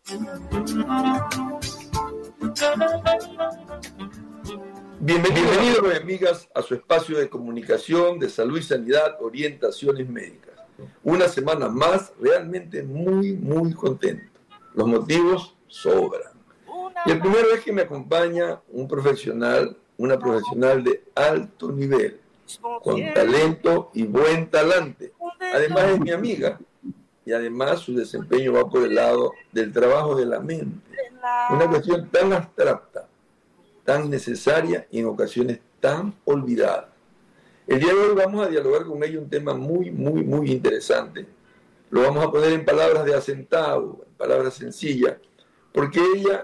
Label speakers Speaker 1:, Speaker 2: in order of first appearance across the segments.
Speaker 1: Bienvenidos, amigas, a su espacio de comunicación, de salud y sanidad, orientaciones médicas. Una semana más, realmente muy contento. Los motivos sobran. Y el primero es que me acompaña una profesional de alto nivel, con talento y buen talante. Además es mi amiga, y además su desempeño va por el lado del trabajo de la mente. Una cuestión tan abstracta, tan necesaria y en ocasiones tan olvidada. El día de hoy vamos a dialogar con ella un tema muy interesante. Lo vamos a poner en palabras de acentado, en palabras sencillas, porque ella,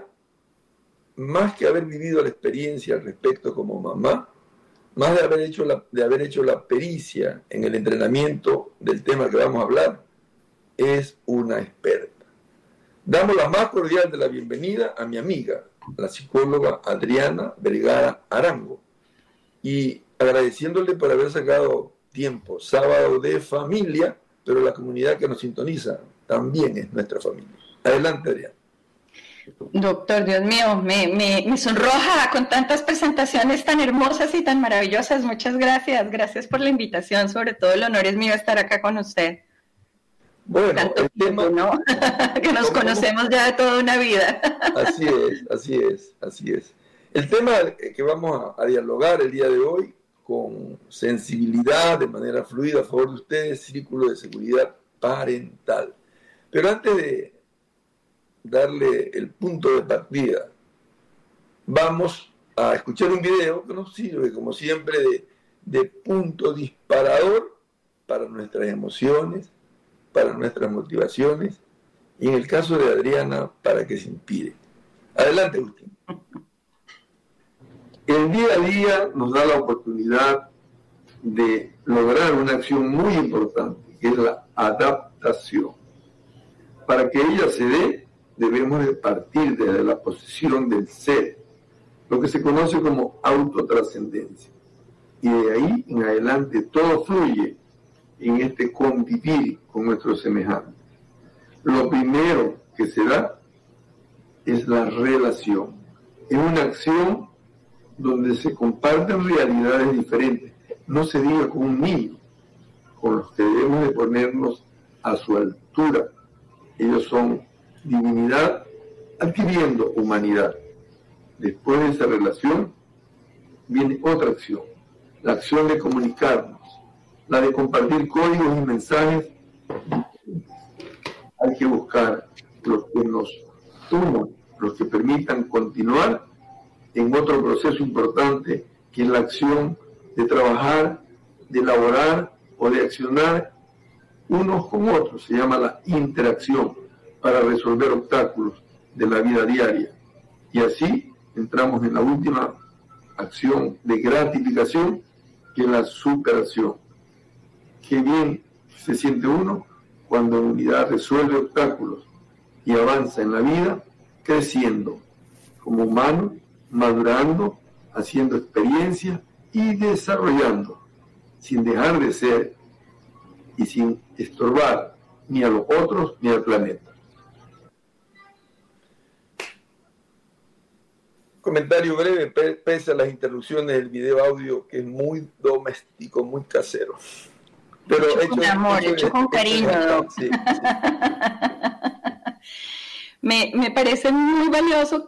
Speaker 1: más que haber vivido la experiencia al respecto como mamá, más de haber hecho la pericia en el entrenamiento del tema que vamos a hablar, es una experta. Damos la más cordial de la bienvenida a mi amiga, la psicóloga Adriana Vergara Arango, y agradeciéndole por haber sacado tiempo, sábado de familia, pero la comunidad que nos sintoniza también es nuestra familia. Adelante, Adriana.
Speaker 2: Doctor, Dios mío, me sonroja con tantas presentaciones tan hermosas y tan maravillosas. Muchas gracias. Gracias por la invitación. Sobre todo el honor es mío estar acá con usted.
Speaker 1: Bueno,
Speaker 2: tanto el tiempo, tema, ¿no? Que nos conocemos ya de toda una vida.
Speaker 1: Así es. El tema que vamos a dialogar el día de hoy con sensibilidad, de manera fluida, a favor de ustedes, círculo de seguridad parental. Pero antes de darle el punto de partida, vamos a escuchar un video que nos sirve, como siempre, de punto disparador para nuestras emociones, para nuestras motivaciones, y en el caso de Adriana, para que se inspire. Adelante, Agustín.
Speaker 3: El día a día nos da la oportunidad de lograr una acción muy importante, que es la adaptación. Para que ella se dé, debemos de partir desde la posición del ser, lo que se conoce como autotrascendencia. Y de ahí en adelante todo fluye en este convivir con nuestros semejantes. Lo primero que se da es la relación. Es una acción donde se comparten realidades diferentes. No se diga con un niño, con los que debemos de ponernos a su altura. Ellos son divinidad adquiriendo humanidad. Después de esa relación viene otra acción, la acción de comunicarnos, la de compartir códigos y mensajes. Hay que buscar los que nos suman, los que permitan continuar en otro proceso importante, que es la acción de trabajar, de elaborar o de accionar unos con otros. Se llama la interacción, para resolver obstáculos de la vida diaria. Y así entramos en la última acción de gratificación, que es la superación. Qué bien se siente uno cuando en unidad resuelve obstáculos y avanza en la vida, creciendo como humano, madurando, haciendo experiencia y desarrollando, sin dejar de ser y sin estorbar ni a los otros ni al planeta.
Speaker 1: Comentario breve, pese a las interrupciones del video audio, que es muy doméstico, muy casero. Pero
Speaker 2: hecho con amor, hecho con cariño. Sí. Me parece muy valioso